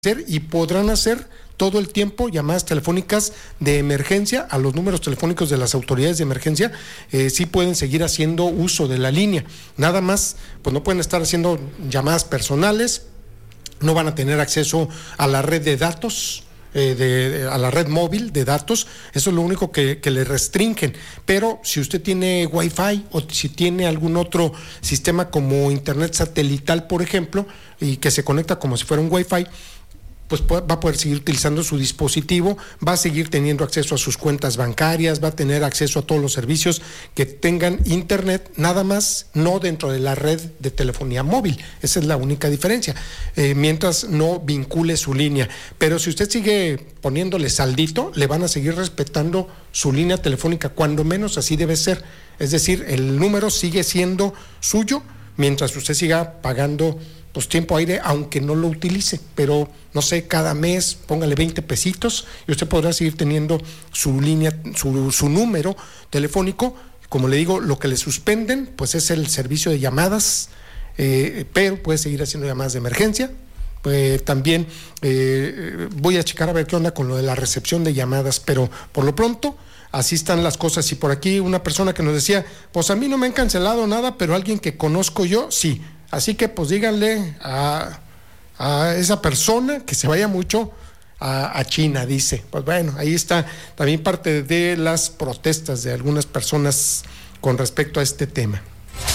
y podrán hacer todo el tiempo llamadas telefónicas de emergencia a los números telefónicos de las autoridades de emergencia. Sí pueden seguir haciendo uso de la línea, nada más pues no pueden estar haciendo llamadas personales, no van a tener acceso a la red de datos, a la red móvil de datos. Eso es lo único que le restringen. Pero si usted tiene Wi-Fi o si tiene algún otro sistema como internet satelital, por ejemplo, y que se conecta como si fuera un Wi-Fi, pues va a poder seguir utilizando su dispositivo, va a seguir teniendo acceso a sus cuentas bancarias, va a tener acceso a todos los servicios que tengan internet, nada más no dentro de la red de telefonía móvil. Esa es la única diferencia, mientras no vincule su línea. Pero si usted sigue poniéndole saldito, le van a seguir respetando su línea telefónica, cuando menos así debe ser. Es decir, el número sigue siendo suyo mientras usted siga pagando pues tiempo aire, aunque no lo utilice, pero no sé, cada mes póngale 20 pesitos y usted podrá seguir teniendo su línea, su número telefónico. Como le digo, lo que le suspenden pues es el servicio de llamadas, pero puede seguir haciendo llamadas de emergencia. También voy a checar a ver qué onda con lo de la recepción de llamadas, pero por lo pronto así están las cosas. Y por aquí una persona que nos decía, pues a mí no me han cancelado nada, pero alguien que conozco yo sí. Así que pues díganle a esa persona que se vaya mucho a China, dice. Pues bueno, ahí está también parte de las protestas de algunas personas con respecto a este tema.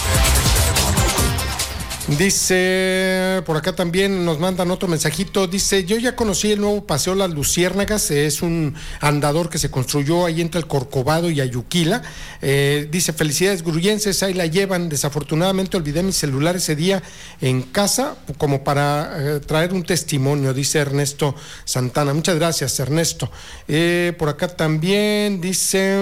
Dice, por acá también nos mandan otro mensajito, dice, yo ya conocí el nuevo Paseo Las Luciérnagas, es un andador que se construyó ahí entre el Corcovado y Ayuquila. Dice, felicidades gruyenses, ahí la llevan. Desafortunadamente olvidé mi celular ese día en casa como para traer un testimonio, dice Ernesto Santana. Muchas gracias, Ernesto. Por acá también dice...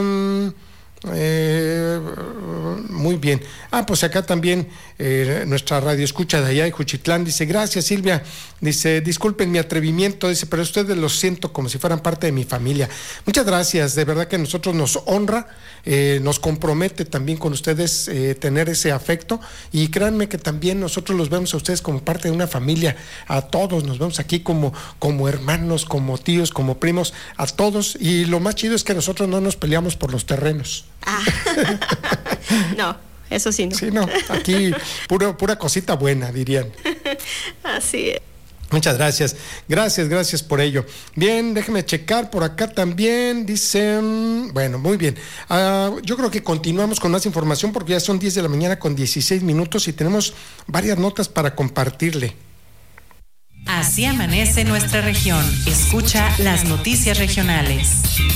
muy bien. Pues acá también nuestra radio escucha de allá de Juchitlán dice, gracias Silvia, dice, disculpen mi atrevimiento, dice, pero ustedes los siento como si fueran parte de mi familia. Muchas gracias, de verdad que a nosotros nos honra, nos compromete también con ustedes tener ese afecto, y créanme que también nosotros los vemos a ustedes como parte de una familia. A todos nos vemos aquí como hermanos, como tíos, como primos, a todos, y lo más chido es que nosotros no nos peleamos por los terrenos. No, eso sí no. Sí, no, aquí pura cosita buena, dirían. Así es. Muchas gracias, gracias por ello. Bien, déjeme checar por acá también, dicen, bueno, muy bien. Yo creo que continuamos con más información porque ya son 10 de la mañana con 16 minutos y tenemos varias notas para compartirle. Así amanece nuestra región. Escucha las noticias regionales.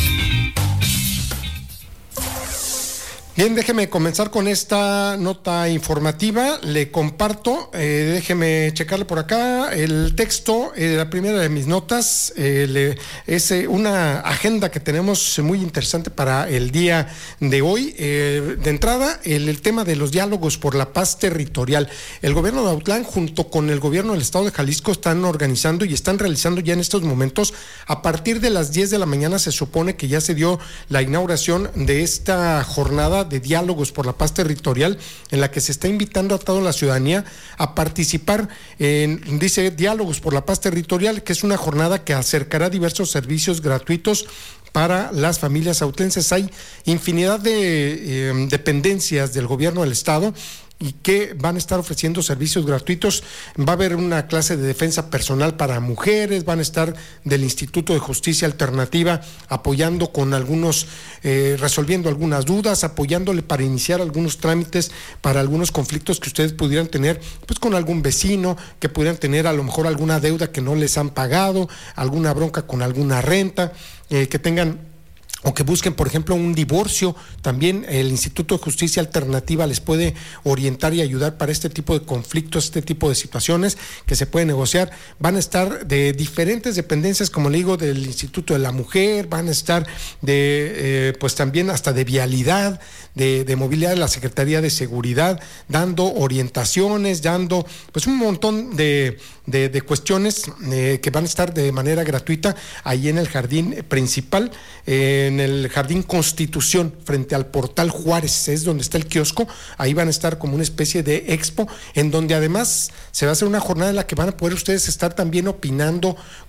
Bien, déjeme comenzar con esta nota informativa. Le comparto, déjeme checarle por acá el texto. La primera de mis notas es una agenda que tenemos muy interesante para el día de hoy. De entrada, el tema de los diálogos por la paz territorial. El gobierno de Autlán, junto con el gobierno del estado de Jalisco, están organizando y están realizando ya en estos momentos, a partir de las 10 de la mañana, se supone que ya se dio la inauguración de esta jornada de diálogos por la paz territorial, en la que se está invitando a toda la ciudadanía a participar dice, diálogos por la paz territorial, que es una jornada que acercará diversos servicios gratuitos para las familias autlenses. Hay infinidad de dependencias del gobierno del estado y que van a estar ofreciendo servicios gratuitos. Va a haber una clase de defensa personal para mujeres, van a estar del Instituto de Justicia Alternativa apoyando con algunos, resolviendo algunas dudas, apoyándole para iniciar algunos trámites para algunos conflictos que ustedes pudieran tener, pues con algún vecino, que pudieran tener a lo mejor alguna deuda que no les han pagado, alguna bronca con alguna renta, que tengan o que busquen, por ejemplo, un divorcio. También el Instituto de Justicia Alternativa les puede orientar y ayudar para este tipo de conflictos, este tipo de situaciones que se pueden negociar. Van a estar de diferentes dependencias, como le digo, del Instituto de la Mujer, van a estar de, pues también hasta de vialidad, de movilidad de la Secretaría de Seguridad, dando orientaciones, dando pues un montón de cuestiones que van a estar de manera gratuita ahí en el jardín principal. en el Jardín Constitución, frente al Portal Juárez, es donde está el kiosco. Ahí van a estar como una especie de expo, en donde además se va a hacer una jornada en la que van a poder ustedes estar también opinando